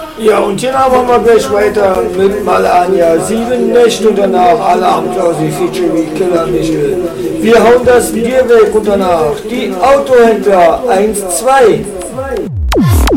Ja, und hier machen wir gleich weiter mit Malania 7 Nächte und danach Alarmklausel, Feature wie Killer Michel. Wir hauen das Bier weg und danach die Autohändler 1, 2.